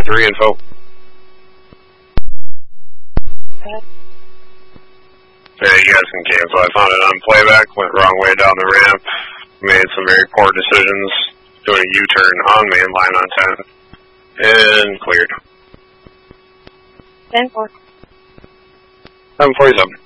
3 info. Yeah, you guys can cancel. I found it on playback, went the wrong way down the ramp, made some very poor decisions, doing a U-turn on main line on 10, and cleared. 10-4. 747.